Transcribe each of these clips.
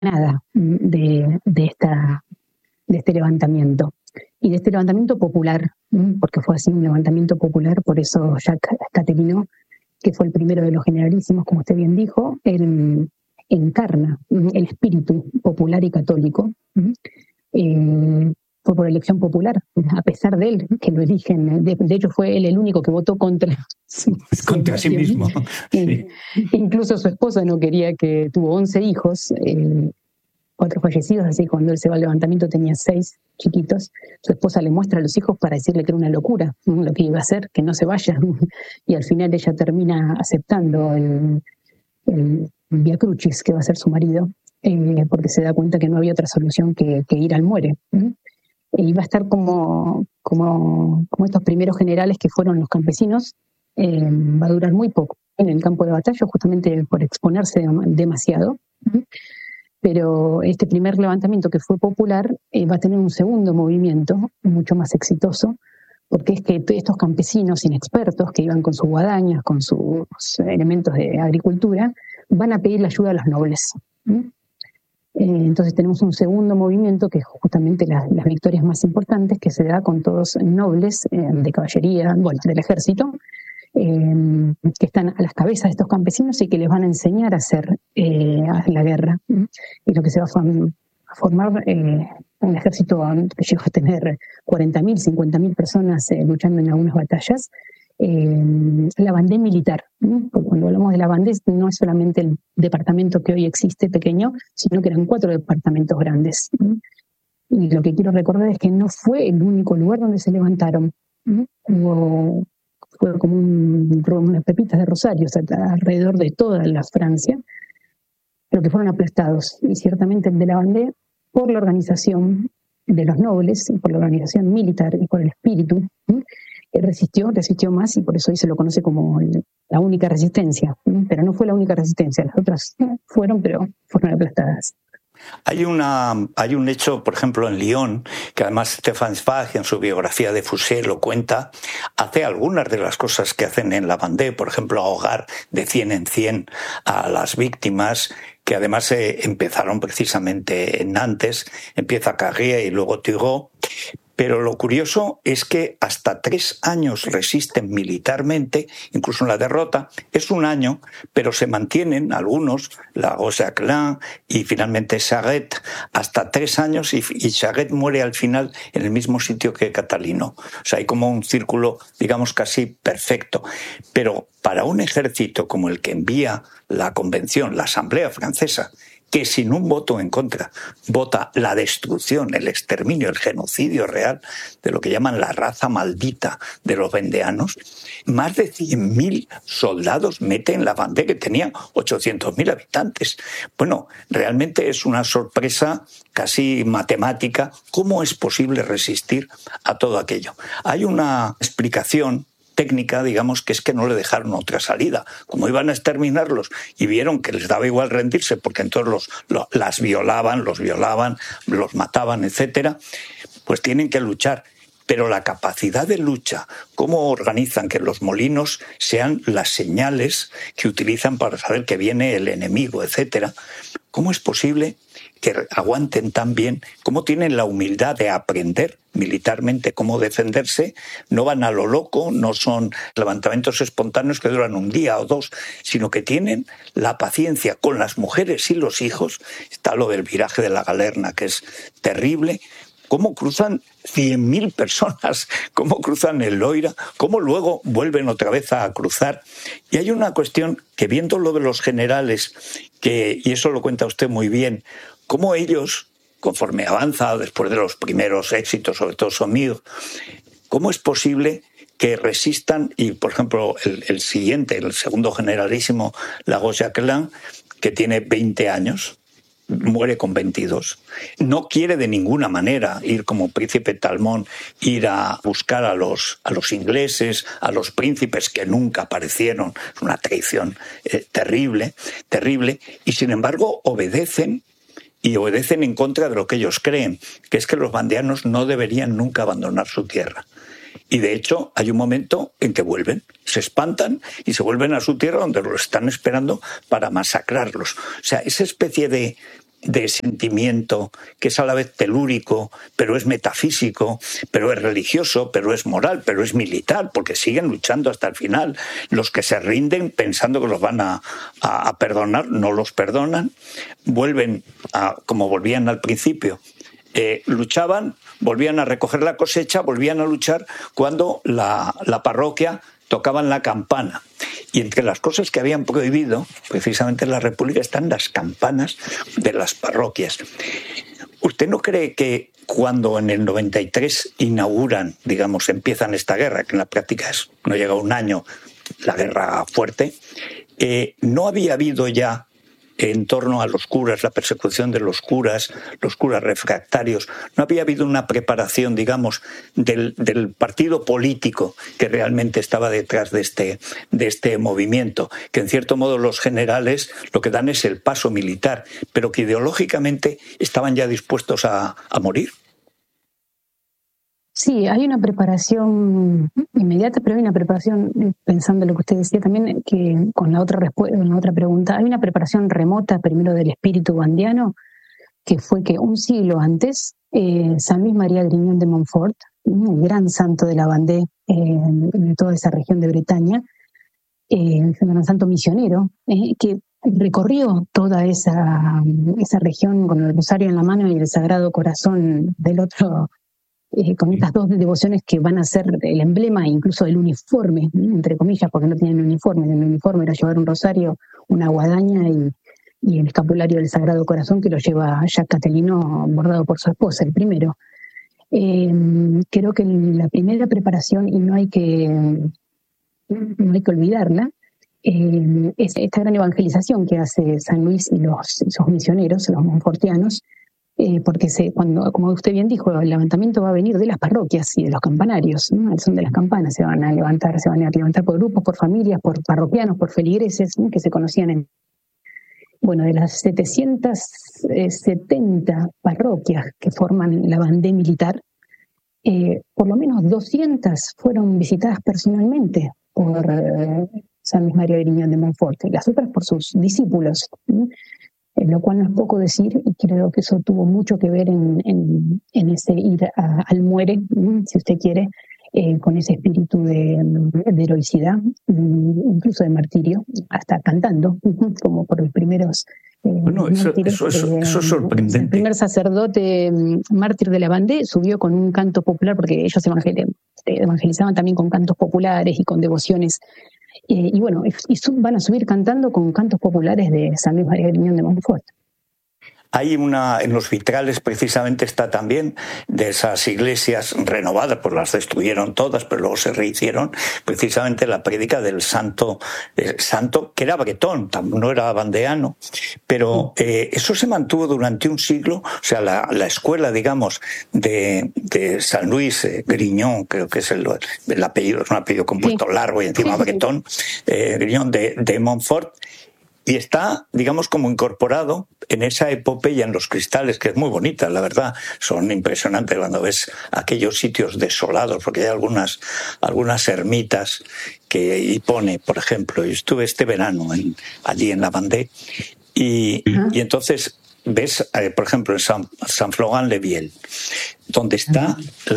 nada de este levantamiento. Y de este levantamiento popular, porque fue así un levantamiento popular, por eso Jacques Caterino, que fue el primero de los generalísimos, como usted bien dijo, él encarna el espíritu popular y católico. Fue por elección popular, a pesar de él, que lo eligen. De hecho, fue él el único que votó contra sí mismo. Sí. Incluso su esposa no quería, que tuvo 11 hijos, 4 fallecidos, así que cuando él se va al levantamiento tenía 6 chiquitos. Su esposa le muestra a los hijos para decirle que era una locura, ¿no? Lo que iba a hacer, que no se vaya. Y al final ella termina aceptando el Vía Crucis, que va a ser su marido, porque se da cuenta que no había otra solución que ir al muere. Y va a estar como estos primeros generales que fueron los campesinos. Va a durar muy poco en el campo de batalla, justamente por exponerse demasiado. Pero este primer levantamiento, que fue popular, va a tener un segundo movimiento mucho más exitoso, porque es que estos campesinos inexpertos que iban con sus guadañas, con sus elementos de agricultura, van a pedir la ayuda a los nobles. Entonces tenemos un segundo movimiento, que es justamente las victorias más importantes, que se da con todos nobles de caballería, del ejército, que están a las cabezas de estos campesinos y que les van a enseñar a hacer la guerra. Y lo que se va a formar un ejército que llegó a tener 40.000, 50.000 personas luchando en algunas batallas. La Vendée militar, porque cuando hablamos de la Vendée no es solamente el departamento que hoy existe pequeño, sino que eran 4 departamentos grandes. Y lo que quiero recordar es que no fue el único lugar donde se levantaron. Fue como unas pepitas de rosario, o sea, alrededor de toda la Francia, pero que fueron aplastados. Y ciertamente el de la Vendée, por la organización de los nobles, y por la organización militar y por el espíritu, resistió más, y por eso hoy se lo conoce como la única resistencia. Pero no fue la única resistencia, las otras fueron, pero fueron aplastadas. Hay un hecho, por ejemplo, en Lyon, que además Stefan Zweig en su biografía de Fouché lo cuenta, hace algunas de las cosas que hacen en la Vendée, por ejemplo, ahogar de 100 en 100 a las víctimas, que además empezaron precisamente en Nantes, empieza Carrier y luego Turgot. Pero lo curioso es que hasta 3 años resisten militarmente, incluso en la derrota. Es un año, pero se mantienen algunos, la Rose-Jacquelin y finalmente Charette, hasta 3 años, y Charette muere al final en el mismo sitio que Catalino. O sea, hay como un círculo, digamos, casi perfecto. Pero para un ejército como el que envía la Convención, la Asamblea Francesa, que sin un voto en contra vota la destrucción, el exterminio, el genocidio real de lo que llaman la raza maldita de los vendeanos, más de 100.000 soldados meten la Vendée, que tenía 800.000 habitantes. Bueno, realmente es una sorpresa casi matemática. ¿Cómo es posible resistir a todo aquello? Hay una explicación técnica, digamos, que es que no le dejaron otra salida. Como iban a exterminarlos y vieron que les daba igual rendirse, porque entonces los violaban, los mataban, etcétera, pues tienen que luchar. Pero la capacidad de lucha, cómo organizan que los molinos sean las señales que utilizan para saber que viene el enemigo, etcétera, ¿cómo es posible que aguanten tan bien? ¿Cómo tienen la humildad de aprender militarmente cómo defenderse? No van a lo loco, no son levantamientos espontáneos que duran un día o 2, sino que tienen la paciencia con las mujeres y los hijos. Está lo del viraje de la Galerna, que es terrible. Cómo cruzan 100.000 personas, cómo cruzan el Loira, cómo luego vuelven otra vez a cruzar. Y hay una cuestión que, viendo lo de los generales, y eso lo cuenta usted muy bien, cómo ellos, conforme avanza después de los primeros éxitos, sobre todo Saumur, cómo es posible que resistan. Y, por ejemplo, el siguiente, el segundo generalísimo, la Rose-Jacquelin, que tiene 20 años, muere con 22. No quiere de ninguna manera ir como príncipe Talmont, ir a buscar a los ingleses, a los príncipes que nunca aparecieron. Es una traición terrible, terrible. Y sin embargo obedecen, y obedecen en contra de lo que ellos creen, que es que los vandeanos no deberían nunca abandonar su tierra. Y de hecho hay un momento en que vuelven, se espantan y se vuelven a su tierra, donde los están esperando para masacrarlos. O sea, esa especie de de sentimiento que es a la vez telúrico, pero es metafísico, pero es religioso, pero es moral, pero es militar, porque siguen luchando hasta el final. Los que se rinden pensando que los van a perdonar, no los perdonan, vuelven como volvían al principio. Luchaban, volvían a recoger la cosecha, volvían a luchar cuando la parroquia tocaban la campana. Y entre las cosas que habían prohibido, precisamente en la República, están las campanas de las parroquias. ¿Usted no cree que cuando en el 93 inauguran, digamos, empiezan esta guerra, que en la práctica no llega un año, la guerra fuerte, no había habido ya en torno a los curas, la persecución de los curas refractarios, no había habido una preparación, digamos, del partido político que realmente estaba detrás de este movimiento, que en cierto modo los generales lo que dan es el paso militar, pero que ideológicamente estaban ya dispuestos a morir? Sí, hay una preparación inmediata, pero hay una preparación, pensando en lo que usted decía también, que con la otra pregunta, hay una preparación remota primero del espíritu bandiano, que fue que un siglo antes, San Luis María Griñón de Montfort, un gran santo de la Vendée, de toda esa región de Bretaña, un gran santo misionero, que recorrió toda esa región con el rosario en la mano y el Sagrado Corazón del otro, con estas dos devociones que van a ser el emblema incluso del uniforme, entre comillas, porque no tenían uniforme. El uniforme era llevar un rosario, una guadaña y el escapulario del Sagrado Corazón, que lo lleva Jacques Catelino, bordado por su esposa, el primero. Creo que la primera preparación, y no hay que olvidarla, es esta gran evangelización que hace San Luis y sus misioneros, los monfortianos, porque como usted bien dijo, el levantamiento va a venir de las parroquias y de los campanarios, ¿no? Al son de las campanas se van a levantar por grupos, por familias, por parroquianos, por feligreses, ¿no? Que se conocían de las 770 parroquias que forman la Vendée militar, por lo menos 200 fueron visitadas personalmente por San Luis María Griñón de Montfort, las otras por sus discípulos, ¿no? Lo cual no es poco decir, y creo que eso tuvo mucho que ver en ese ir al muere, si usted quiere, con ese espíritu de heroicidad, incluso de martirio, hasta cantando, como por los primeros eso es sorprendente. El primer sacerdote mártir de la Vendée subió con un canto popular, porque ellos evangelizaban también con cantos populares y con devociones. Y van a subir cantando con cantos populares de San Luis María Griñón de Montfort. Hay en los vitrales precisamente está también de esas iglesias renovadas, pues las destruyeron todas, pero luego se rehicieron, precisamente la prédica del santo que era bretón, no era vandeano, pero eso se mantuvo durante un siglo. O sea, la escuela, digamos, de San Luis Griñón, creo que es el apellido, es un apellido compuesto largo y encima bretón, Griñón de Montfort, y está, digamos, como incorporado en esa epopeya en los cristales, que es muy bonita, la verdad. Son impresionantes cuando ves aquellos sitios desolados, porque hay algunas ermitas y pone, por ejemplo, yo estuve este verano allí en la Vendée, y entonces ves, por ejemplo, en San Florent-le-Viel, donde está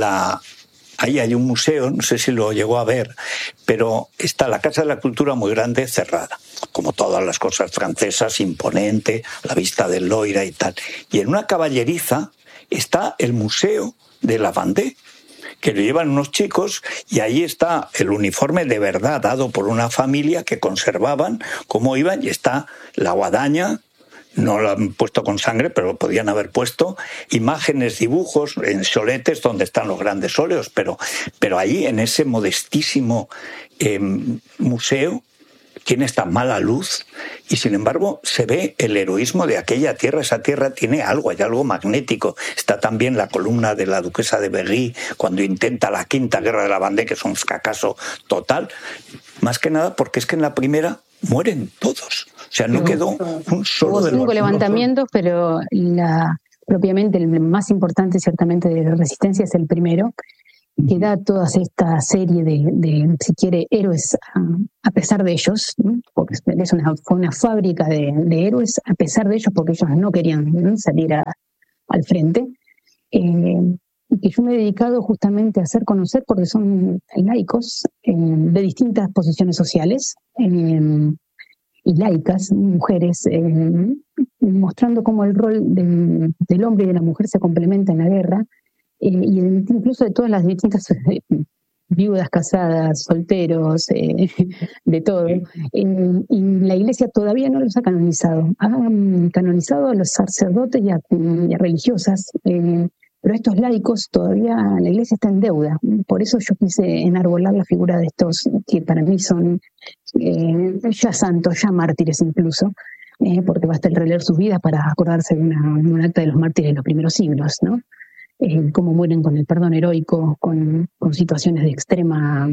ahí hay un museo, no sé si lo llegó a ver, pero está la Casa de la Cultura muy grande, cerrada, como todas las cosas francesas, imponente, la vista del Loira y tal. Y en una caballeriza está el Museo de la Vendée, que lo llevan unos chicos, y ahí está el uniforme de verdad dado por una familia que conservaban cómo iban, y está la guadaña. No lo han puesto con sangre, pero lo podían haber puesto. Imágenes, dibujos en soletes donde están los grandes óleos, pero ahí en ese modestísimo museo tiene esta mala luz y sin embargo se ve el heroísmo de aquella tierra. Esa tierra tiene algo, hay algo magnético. Está también la columna de la duquesa de Berry cuando intenta la quinta guerra de la Vendée, que es un fracaso total, más que nada porque es que en la primera mueren todos. O sea, no quedó un solo de los... Hubo 5 levantamientos, pero propiamente el más importante ciertamente de la resistencia es el primero. que da toda esta serie de si quiere, héroes a pesar de ellos, ¿no? Porque fue una fábrica de héroes a pesar de ellos, porque ellos no querían, ¿no?, salir al frente. Y que yo me he dedicado justamente a hacer conocer porque son laicos de distintas posiciones sociales y laicas, mujeres, mostrando cómo el rol del hombre y de la mujer se complementa en la guerra, y incluso de todas las distintas viudas, casadas, solteros, de todo. Y la Iglesia todavía no los ha canonizado. Ha canonizado a los sacerdotes y a religiosas, pero estos laicos todavía la Iglesia está en deuda. Por eso yo quise enarbolar la figura de estos que para mí son ya santos, ya mártires incluso, porque basta el releer sus vidas para acordarse de un acta de los mártires de los primeros siglos, ¿no? Cómo mueren con el perdón heroico, con situaciones de extrema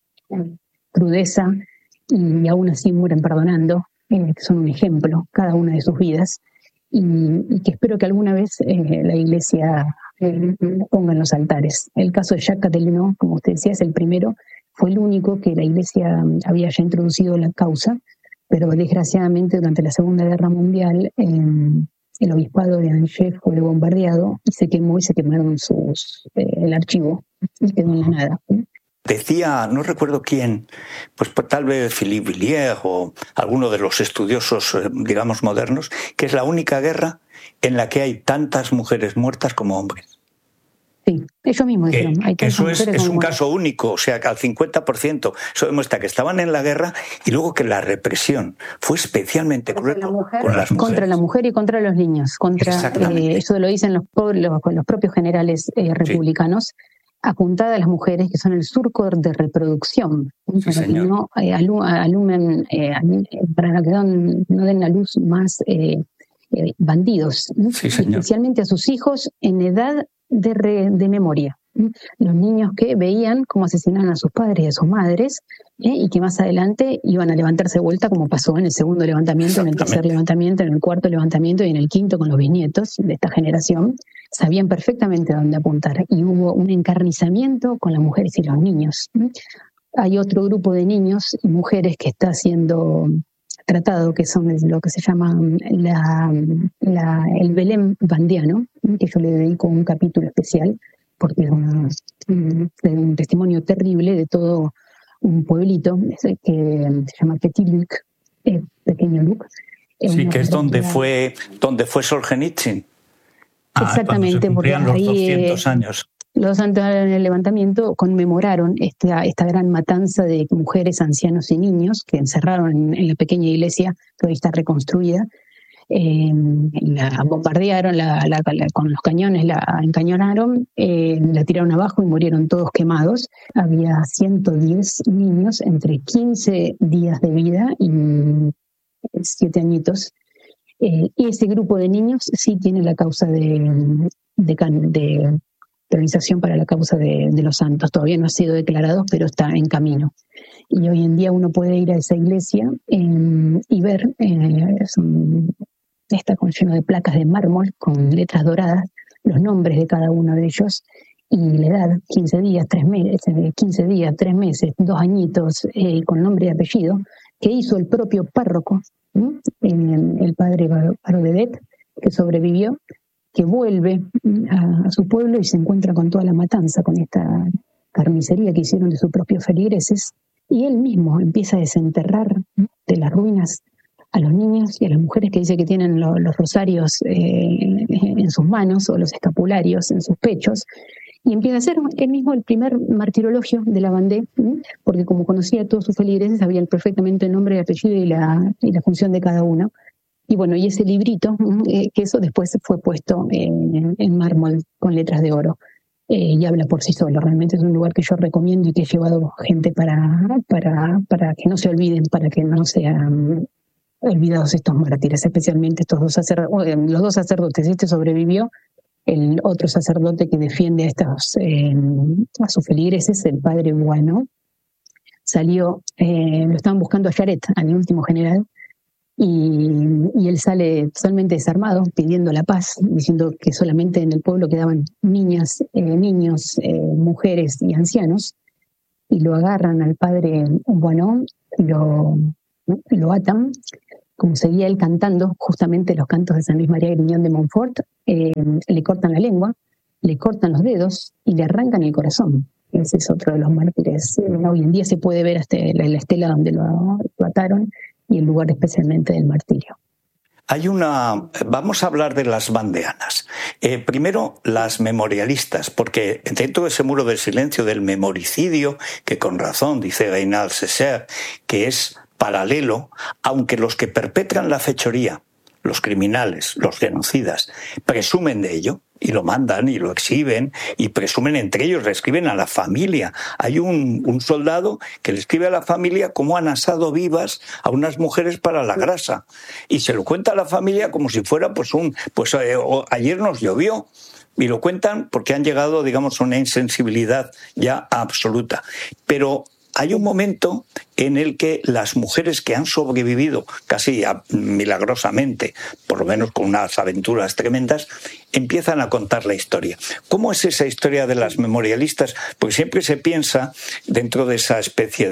crudeza, y aún así mueren perdonando, que son un ejemplo, cada una de sus vidas, y que espero que alguna vez la Iglesia ponga en los altares. El caso de Jacques Catelino, como usted decía, es el primero, fue el único que la Iglesia había ya introducido la causa, pero desgraciadamente durante la Segunda Guerra Mundial el obispado de Angers fue bombardeado y se quemó y se quemaron el archivo y quedó en la nada. Decía, no recuerdo quién, pues tal vez Philippe Villiers o alguno de los estudiosos, digamos, modernos, que es la única guerra en la que hay tantas mujeres muertas como hombres. Sí, ellos mismos dijeron. Que eso es un caso único, o sea, que al 50%. Eso demuestra que estaban en la guerra y luego que la represión fue especialmente cruel con las mujeres. Contra la mujer y contra los niños. Eso lo dicen los propios generales republicanos. Apuntada a las mujeres, que son el surco de reproducción, sí, para que no alumen, para que no den a luz más bandidos, sí, especialmente a sus hijos en edad de memoria. Los niños que veían cómo asesinaban a sus padres y a sus madres, y que más adelante iban a levantarse de vuelta, como pasó en el segundo levantamiento, en el tercer levantamiento, en el cuarto levantamiento y en el quinto con los bisnietos de esta generación. Sabían perfectamente a dónde apuntar y hubo un encarnizamiento con las mujeres y los niños. Hay otro grupo de niños y mujeres que está siendo tratado, que son lo que se llama el Belén bandiano, que yo le dedico un capítulo especial, porque es un testimonio terrible de todo un pueblito que se llama Petit Luc, Pequeño Luc. Sí, que es donde fue Solzhenitsyn. Exactamente, porque ahí los 200 años. Los santos en el levantamiento conmemoraron esta gran matanza de mujeres, ancianos y niños que encerraron en la pequeña iglesia que hoy está reconstruida. La bombardearon con los cañones, la encañonaron, la tiraron abajo y murieron todos quemados. Había 110 niños entre 15 días de vida y 7 añitos. Y ese grupo de niños sí tiene la causa de canonización para la causa de los santos. Todavía no ha sido declarado, pero está en camino. Y hoy en día uno puede ir a esa iglesia y ver, está lleno de placas de mármol con letras doradas, los nombres de cada uno de ellos y la edad, 15 días, 3 meses, 2 añitos, con nombre y apellido, que hizo el propio párroco, el padre Barbedet, que sobrevivió, que vuelve a su pueblo y se encuentra con toda la matanza, con esta carnicería que hicieron de sus propios feligreses, y él mismo empieza a desenterrar de las ruinas a los niños y a las mujeres que dice que tienen los rosarios en sus manos o los escapularios en sus pechos, y empieza a hacer él mismo el primer martirologio de la Vendée, porque como conocía a todos sus feligreses, sabía perfectamente el nombre, el apellido y la función de cada uno. Y bueno, y ese librito, que eso después fue puesto en mármol con letras de oro, y habla por sí solo. Realmente es un lugar que yo recomiendo y que he llevado gente para que no se olviden, para que no sean olvidados estos mártires, especialmente estos los dos sacerdotes. Este sobrevivió, el otro sacerdote que defiende a sus feligreses, el padre Bueno, salió, lo estaban buscando a Jaret, al último general, y él sale totalmente desarmado pidiendo la paz, diciendo que solamente en el pueblo quedaban niñas, niños, mujeres y ancianos, y lo agarran al padre Boineau, lo atan, como seguía él cantando justamente los cantos de San Luis María Griñón de Montfort, le cortan la lengua, le cortan los dedos y le arrancan el corazón. Ese es otro de los mártires. Hoy en día se puede ver hasta la estela donde lo ataron y el lugar especialmente del martirio. Vamos a hablar de las bandeanas. Primero, las memorialistas, porque dentro de ese muro de silencio del memoricidio, que con razón dice Gainal Césaire, que es paralelo, aunque los que perpetran la fechoría, los criminales, los genocidas, presumen de ello y lo mandan y lo exhiben y presumen entre ellos, le escriben a la familia. Hay un soldado que le escribe a la familia cómo han asado vivas a unas mujeres para la grasa y se lo cuenta a la familia como si fuera ayer nos llovió. Y lo cuentan porque han llegado, digamos, a una insensibilidad ya absoluta. Pero hay un momento en el que las mujeres que han sobrevivido casi milagrosamente, por lo menos con unas aventuras tremendas, empiezan a contar la historia. ¿Cómo es esa historia de las memorialistas? Porque siempre se piensa dentro de esa especie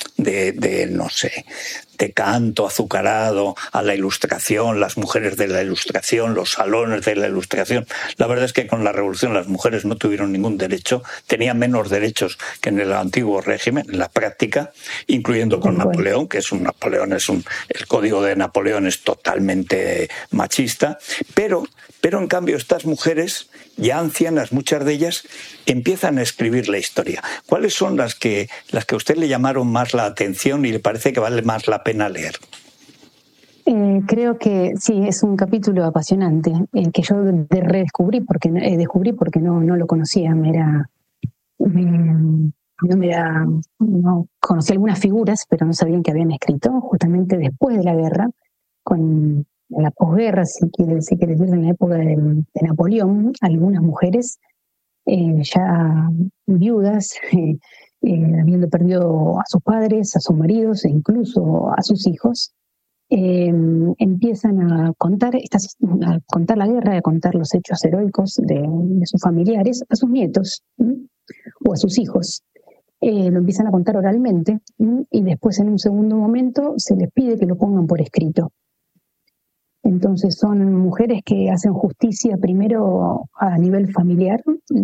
de canto azucarado a la Ilustración, las mujeres de la Ilustración, los salones de la Ilustración. La verdad es que con la Revolución las mujeres no tuvieron ningún derecho, tenían menos derechos que en el antiguo régimen, en la práctica, incluyendo con Napoleón, el código de Napoleón es totalmente machista, pero en cambio estas mujeres, ya ancianas, muchas de ellas, empiezan a escribir la historia. ¿Cuáles son las que a usted le llamaron más la atención y le parece que vale más la pena leer? Creo que sí, es un capítulo apasionante, el que yo redescubrí porque no lo conocía. No conocía algunas figuras, pero no sabían que habían escrito justamente después de la guerra, con la posguerra, si quiere decir, en la época de Napoleón, algunas mujeres ya viudas, habiendo perdido a sus padres, a sus maridos e incluso a sus hijos, empiezan a contar la guerra, a contar los hechos heroicos de sus familiares a sus nietos o a sus hijos. Lo empiezan a contar oralmente y después en un segundo momento se les pide que lo pongan por escrito. Entonces son mujeres que hacen justicia primero a nivel familiar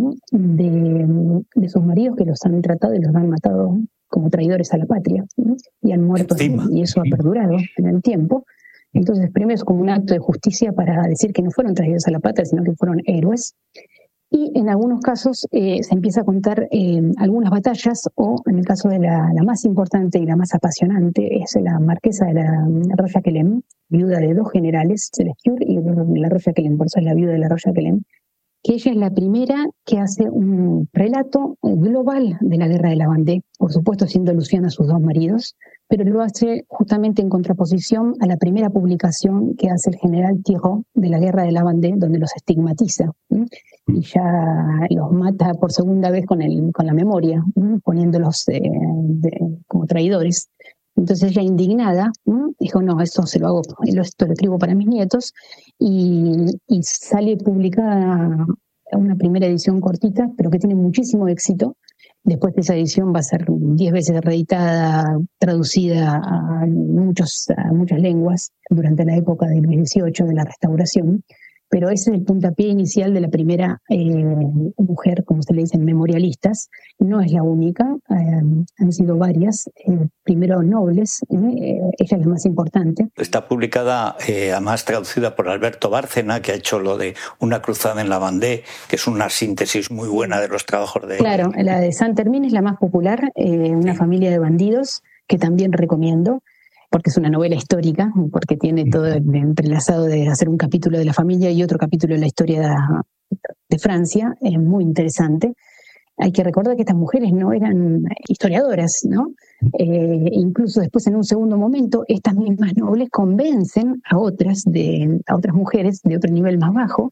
de sus maridos que los han tratado y los han matado como traidores a la patria y han muerto y eso ha perdurado en el tiempo. Entonces primero es como un acto de justicia para decir que no fueron traidores a la patria, sino que fueron héroes. Y en algunos casos se empieza a contar algunas batallas, o en el caso de la más importante y la más apasionante es la marquesa de la Roya-Quellem, viuda de dos generales, Celestiur y la Roya-Quellem, por eso es la viuda de la Roya-Quellem, que ella es la primera que hace un relato global de la guerra de la Vendée, por supuesto haciendo alusión a sus dos maridos, pero lo hace justamente en contraposición a la primera publicación que hace el general Thiers de la guerra de la Vendée, donde los estigmatiza y ya los mata por segunda vez con la memoria, poniéndolos como traidores. Entonces ella, indignada, dijo, no, esto lo escribo para mis nietos, y sale publicada una primera edición cortita, pero que tiene muchísimo éxito. Después de esa edición va a ser 10 veces reeditada, traducida a muchas lenguas durante la época del XVIII, de la Restauración. Pero ese es el puntapié inicial de la primera mujer, como se le dicen, memorialistas. No es la única, han sido varias, primero nobles, ella es la más importante. Está publicada, además traducida por Alberto Bárcena, que ha hecho lo de Una cruzada en la Vendée, que es una síntesis muy buena de los trabajos de... Claro, la de Saint-Hermine es la más popular, una familia de bandidos, que también recomiendo, porque es una novela histórica, porque tiene todo el entrelazado de hacer un capítulo de la familia y otro capítulo de la historia de Francia, es muy interesante. Hay que recordar que estas mujeres no eran historiadoras, ¿no? Incluso después, en un segundo momento, estas mismas nobles convencen a otras mujeres de otro nivel más bajo,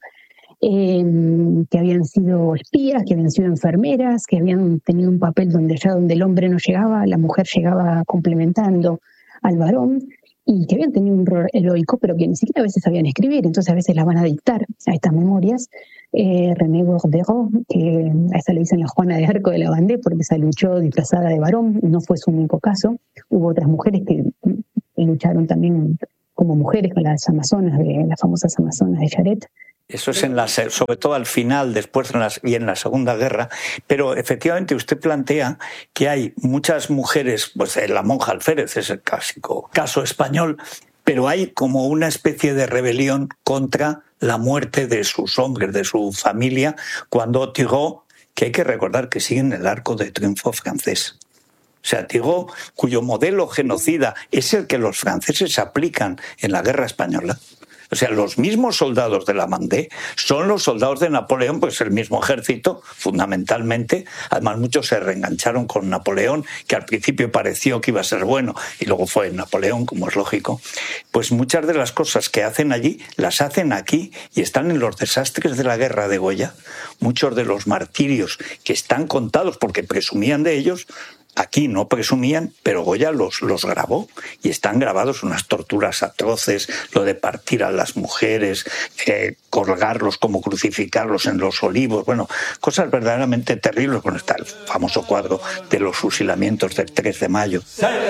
que habían sido espías, que habían sido enfermeras, que habían tenido un papel donde el hombre no llegaba, la mujer llegaba complementando al varón, y que habían tenido un rol heroico, pero que ni siquiera a veces sabían escribir, entonces a veces las van a dictar a estas memorias. René Bordeaux, que a esa le dicen la Juana de Arco de la Vendée, porque esa luchó disfrazada de varón, no fue su único caso. Hubo otras mujeres que lucharon también como mujeres con las amazonas, las famosas amazonas de Yaret. Eso es sobre todo al final, después en la Segunda Guerra, pero efectivamente usted plantea que hay muchas mujeres, pues la monja alférez es el clásico caso español, pero hay como una especie de rebelión contra la muerte de sus hombres, de su familia, cuando Thibaut, que hay que recordar que sigue en el Arco de Triunfo francés. O sea, Thibaut, cuyo modelo genocida es el que los franceses aplican en la Guerra Española. O sea, los mismos soldados de la Vendée son los soldados de Napoleón, pues el mismo ejército, fundamentalmente. Además, muchos se reengancharon con Napoleón, que al principio pareció que iba a ser bueno, y luego fue Napoleón, como es lógico. Pues muchas de las cosas que hacen allí, las hacen aquí, y están en los desastres de la guerra de Goya. Muchos de los martirios que están contados, porque presumían de ellos, aquí no presumían, pero Goya los grabó y están grabados unas torturas atroces, lo de partir a las mujeres, colgarlos como crucificarlos en los olivos, bueno, cosas verdaderamente terribles. Bueno, está el famoso cuadro de los fusilamientos del 3 de mayo.